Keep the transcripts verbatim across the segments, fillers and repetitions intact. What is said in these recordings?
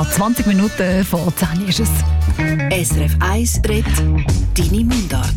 Gerade zwanzig Minuten vor zehn ist es. S R F eins redet deine Mundart.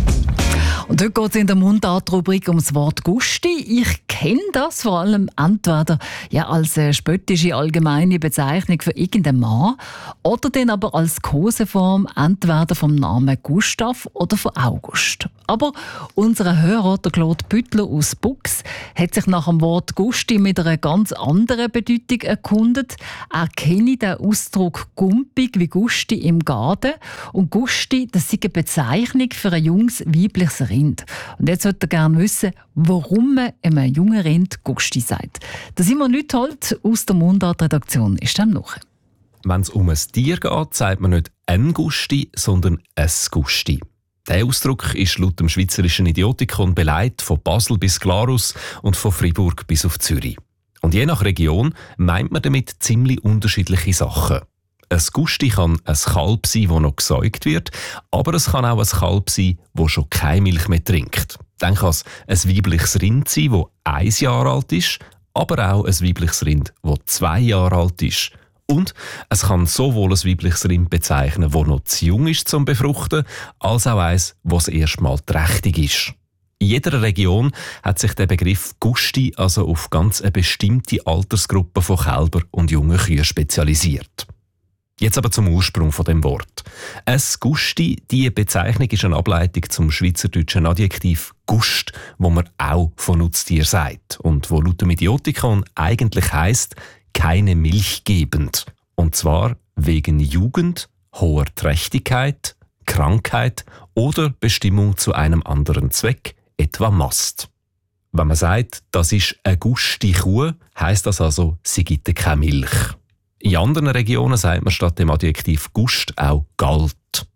Und heute geht es in der Mundart-Rubrik um das Wort Gusti. Ich kenne das vor allem entweder ja, als äh, spöttische allgemeine Bezeichnung für irgendeinen Mann oder dann aber als Koseform entweder vom Namen Gustav oder von August. Aber unser Hörer, der Claude Büttler aus Bux, hat sich nach dem Wort Gusti mit einer ganz anderen Bedeutung erkundet. Er kenne den Ausdruck gumpig wie Gusti im Garten. Und Gusti, das ist eine Bezeichnung für ein junges weibliches Rind. Und jetzt würde er gerne wissen, warum man einem jungen Rind Gusti sagt. Das Simon Lüthold aus der Mundart-Redaktion ist dann noch. Wenn es um ein Tier geht, sagt man nicht «ein Gusti», sondern «es Gusti». Der Ausdruck ist laut dem Schweizerischen Idiotikon beleidigt von Basel bis Glarus und von Fribourg bis auf Zürich. Und je nach Region meint man damit ziemlich unterschiedliche Sachen. Ein Gusti kann ein Kalb sein, das noch gesäugt wird, aber es kann auch ein Kalb sein, das schon keine Milch mehr trinkt. Dann kann es ein weibliches Rind sein, das ein Jahr alt ist, aber auch ein weibliches Rind, das zwei Jahre alt ist. Und es kann sowohl ein weibliches Rind bezeichnen, das noch zu jung ist zum Befruchten, als auch eins, das erstmal trächtig ist. In jeder Region hat sich der Begriff Gusti also auf ganz eine bestimmte Altersgruppe von Kälber und jungen Kühen spezialisiert. Jetzt aber zum Ursprung von dem Wort. Es Gusti, die Bezeichnung ist eine Ableitung zum schweizerdeutschen Adjektiv Gust, wo man auch von Nutztier sagt und wo laut dem Idiotikon eigentlich heisst, keine Milch gebend. Und zwar wegen Jugend, hoher Trächtigkeit, Krankheit oder Bestimmung zu einem anderen Zweck, etwa Mast. Wenn man sagt, das ist eine Gusti Kuh, heisst das also, sie gibt keine Milch. In anderen Regionen sagt man statt dem Adjektiv Gust auch Galt.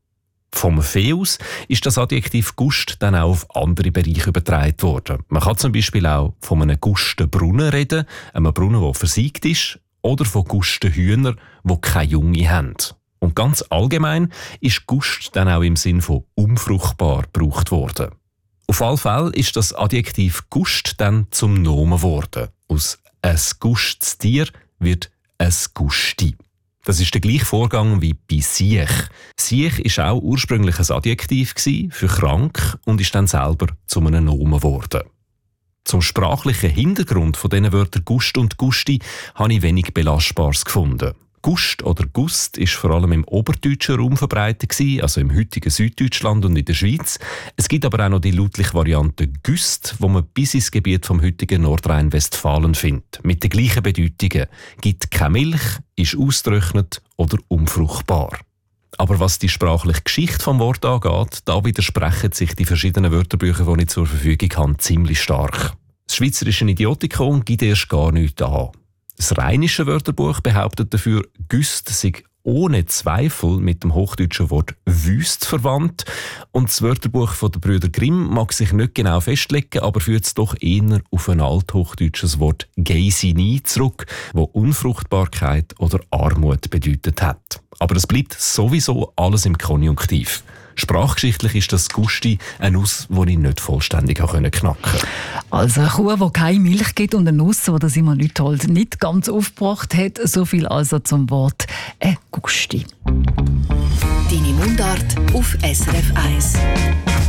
Vom Vieh aus ist das Adjektiv Gust dann auch auf andere Bereiche übertragen worden. Man kann zum Beispiel auch von einem gusten Brunnen reden, einem Brunnen, der versiegt ist, oder von gusten Hühnern, die keine Junge haben. Und ganz allgemein ist Gust dann auch im Sinn von unfruchtbar gebraucht worden. Auf alle Fälle ist das Adjektiv Gust dann zum Nomen geworden. Aus ein gustes Tier wird ein Gusti. Das ist der gleiche Vorgang wie bei Siech. Siech war auch ursprünglich ein Adjektiv für krank und ist dann selber zu einem Nomen geworden. Zum sprachlichen Hintergrund von diesen Wörtern Gust und Gusti habe ich wenig Belastbares gefunden. Gust oder Gust ist vor allem im oberdeutschen Raum verbreitet, also im heutigen Süddeutschland und in der Schweiz. Es gibt aber auch noch die lautliche Variante Güst, wo man bis ins Gebiet vom heutigen Nordrhein-Westfalen findet. Mit den gleichen Bedeutungen. Gibt keine Milch, ist ausgetrocknet oder unfruchtbar. Aber was die sprachliche Geschichte vom Wort angeht, da widersprechen sich die verschiedenen Wörterbücher, die ich zur Verfügung habe, ziemlich stark. Das Schweizerische Idiotikon gibt erst gar nichts an. Das rheinische Wörterbuch behauptet dafür, Güst sei ohne Zweifel mit dem hochdeutschen Wort Wüst verwandt. Und das Wörterbuch von der Brüder Grimm mag sich nicht genau festlegen, aber führt es doch eher auf ein althochdeutsches Wort Geisini zurück, wo Unfruchtbarkeit oder Armut bedeutet hat. Aber es bleibt sowieso alles im Konjunktiv. Sprachgeschichtlich ist das Gusti eine Nuss, die ich nicht vollständig knacken konnte. Also eine Kuh, die keine Milch gibt und eine Nuss, die Simon Lüthold nicht ganz aufgebracht hat. So viel also zum Wort äh, Gusti. Deine Mundart auf S R F eins.